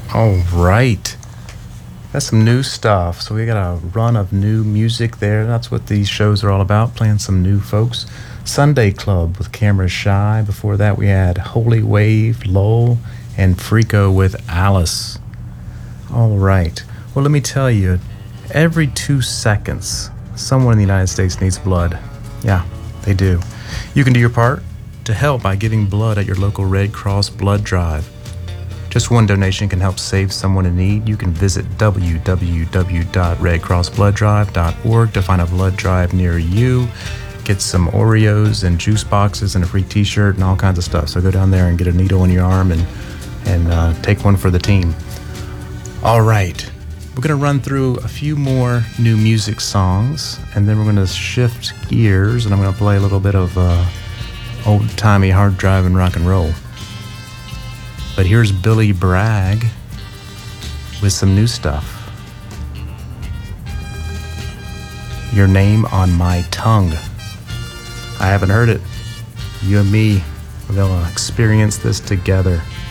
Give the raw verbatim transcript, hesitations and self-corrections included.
All right. That's some new stuff. So we got a run of new music there. That's what these shows are all about, playing some new folks. Sunday Club with Camera Shy. Before that, we had Holy Wave, Lowell, and Frico with Alice. All right. Well, let me tell you, every two seconds, someone in the United States needs blood. Yeah, they do. You can do your part to help by giving blood at your local Red Cross blood drive. Just one donation can help save someone in need. You can visit w w w dot red cross blood drive dot org to find a blood drive near you. Get some Oreos and juice boxes and a free t-shirt and all kinds of stuff. So go down there and get a needle in your arm and, and uh, take one for the team. All right. We're going to run through a few more new music songs, and then we're going to shift gears, and I'm going to play a little bit of uh, old-timey hard-driving rock and roll. But here's Billy Bragg with some new stuff. Your Name on My Tongue. I haven't heard it. You and me, we're going to experience this together.